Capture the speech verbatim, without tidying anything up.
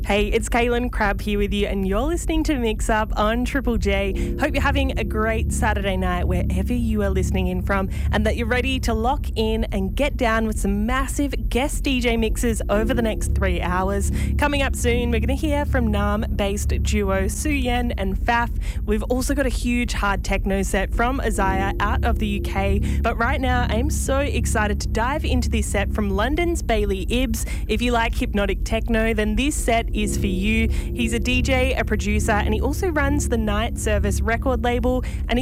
Hey, it's Kaylin Crabb here with you, and you're listening to Mix Up on Triple J. Hope you're having a great Saturday night wherever you are listening in from, and that you're ready to lock in and get down with some massive guest D J mixes over the next three hours. Coming up soon, we're going to hear from Naarm-based duo Suyen and Faf. We've also got a huge hard techno set from Isaiah out of the U K. But right now, I'm so excited to dive into this set from London's Bailey Ibbs. If you like hypnotic techno, then this set is for you. He's a D J, a producer, and he also runs the Night Service record label, and